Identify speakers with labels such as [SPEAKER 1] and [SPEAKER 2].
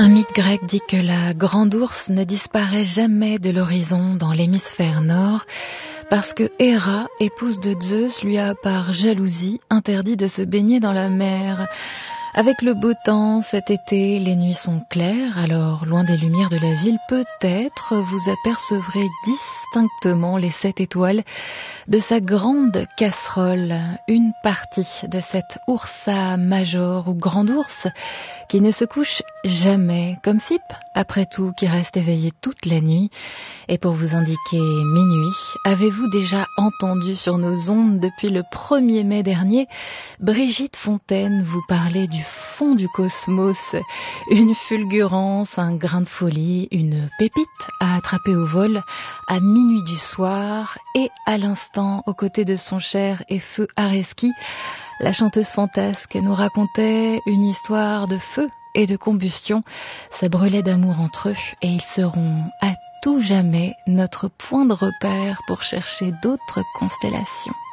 [SPEAKER 1] Un mythe grec dit que la grande ourse ne disparaît jamais de l'horizon dans l'hémisphère nord parce que Héra, épouse de Zeus, lui a par jalousie interdit de se baigner dans la mer. Avec le beau temps cet été, les nuits sont claires, alors loin des lumières de la ville, peut-être vous apercevrez distinctement les 7 étoiles de sa grande casserole, une partie de cette Ursa Major ou grande ours qui ne se couche jamais, comme Phippe, après tout, qui reste éveillé toute la nuit. Et pour vous indiquer minuit, avez-vous déjà entendu sur nos ondes depuis le 1er mai dernier Brigitte Fontaine vous parler du fond du cosmos, une fulgurance, un grain de folie, une pépite à attraper au vol à minuit du soir et à l'instant aux côtés de son cher et feu Areski. La chanteuse fantasque nous racontait une histoire de feu et de combustion. Ça brûlait d'amour entre eux et ils seront à tout jamais notre point de repère pour chercher d'autres constellations.